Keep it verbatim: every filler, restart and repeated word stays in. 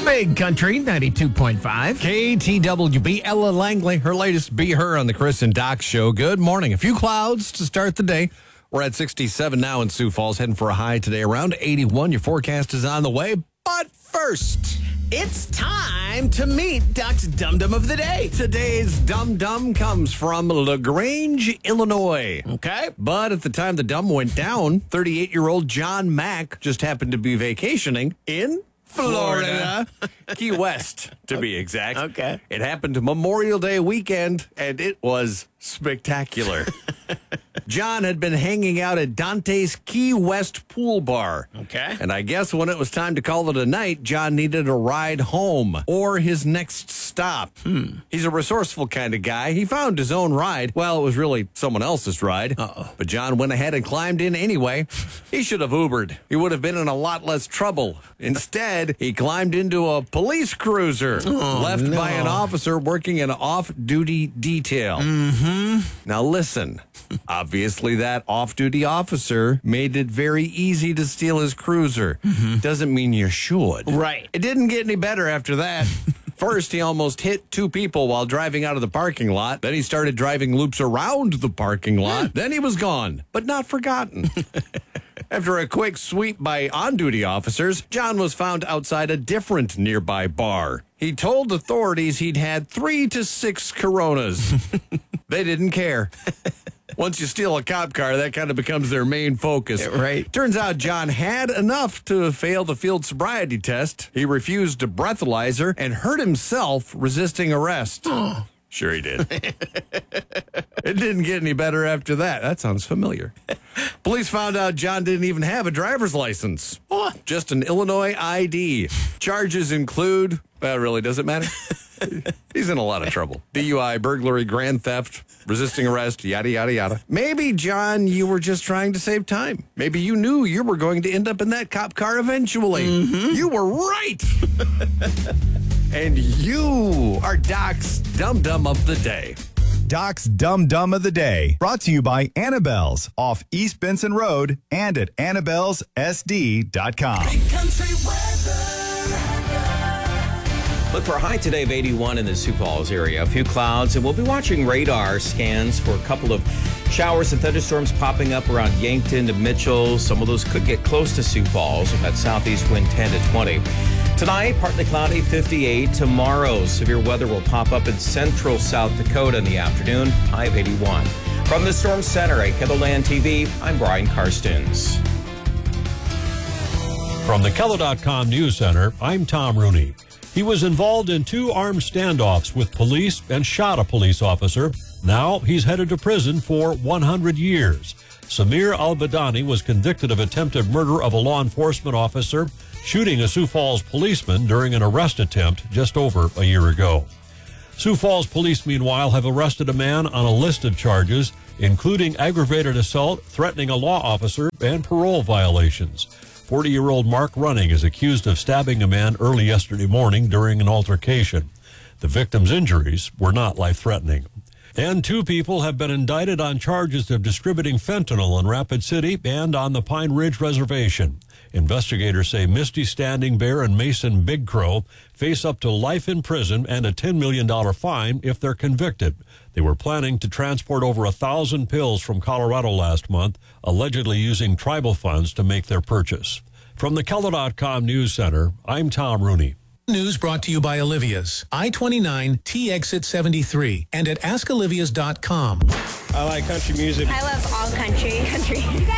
Big Country ninety-two point five. K T W B, Ella Langley, her latest Be Her on the Chris and Doc Show. Good morning. A few clouds to start the day. We're at sixty-seven now in Sioux Falls, heading for a high today around eighty-one. Your forecast is on the way. But first, It's time to meet Doc's Dum Dum of the Day. today's Dum Dum comes from LaGrange, Illinois. Okay. But at the time the dum went down, thirty-eight-year-old John Mack just happened to be vacationing in Florida. Key West, to be exact. Okay. It happened Memorial Day weekend, and it was spectacular. John had been hanging out at Dante's Key West Pool Bar. Okay. And I guess when it was time to call it a night, John needed a ride home or his next stop. Hmm. He's a resourceful kind of guy. He found his own ride. Well, it was really someone else's ride. Uh-oh. But John went ahead and climbed in anyway. He should have Ubered. He would have been in a lot less trouble. Instead, he climbed into a police cruiser Oh, left no. by an officer working an off-duty detail. Mm-hmm. Now listen, obviously that off-duty officer made it very easy to steal his cruiser. Doesn't mean you should. Right. It didn't get any better after that. First, he almost hit two people while driving out of the parking lot. Then he started driving loops around the parking lot. Then he was gone, but not forgotten. After a quick sweep by on-duty officers, John was found outside a different nearby bar. He told authorities he'd had three to six Coronas. They didn't care. Once you steal a cop car, that kind of becomes their main focus. Yeah, right. Turns out John had enough to fail the field sobriety test. He refused a breathalyzer and hurt himself resisting arrest. Sure he did. It didn't get any better after that. That sounds familiar. Police found out John didn't even have a driver's license. What? Just an Illinois I D. Charges include, well, really, does it matter? He's in a lot of trouble. D U I, burglary, grand theft, resisting arrest, yada, yada, yada. Maybe, John, you were just trying to save time. Maybe you knew you were going to end up in that cop car eventually. You were right. And you are Doc's Dum Dum of the Day. Doc's Dum Dum of the Day, brought to you by Annabelle's off East Benson Road and at annabelles s d dot com. Country weather. Look for a high today of eighty-one in the Sioux Falls area. A few clouds, and we'll be watching radar scans for a couple of showers and thunderstorms popping up around Yankton to Mitchell. Some of those could get close to Sioux Falls with that southeast wind ten to twenty. Tonight, partly cloudy, fifty-eight. Tomorrow, severe weather will pop up in central South Dakota in the afternoon, high of eighty-one. From the Storm Center at Kettleland T V, I'm Brian Karstens. From the Keller dot com News Center, I'm Tom Rooney. He was involved in two armed standoffs with police and shot a police officer. Now he's headed to prison for one hundred years. Samir Al-Badani was convicted of attempted murder of a law enforcement officer, shooting a Sioux Falls policeman during an arrest attempt just over a year ago. Sioux Falls police, meanwhile, have arrested a man on a list of charges, including aggravated assault, threatening a law officer, and parole violations. forty-year-old Mark Running is accused of stabbing a man early yesterday morning during an altercation. The victim's injuries were not life-threatening. And two people have been indicted on charges of distributing fentanyl in Rapid City and on the Pine Ridge Reservation. Investigators say Misty Standing Bear and Mason Big Crow face up to life in prison and a ten million dollars fine if they're convicted. They were planning to transport over a thousand pills from Colorado last month, allegedly using tribal funds to make their purchase. From the Keller dot com News Center, I'm Tom Rooney. News brought to you by Olivia's, I twenty-nine T Exit seventy-three, and at ask olivias dot com. I like country music. I love all country. Country.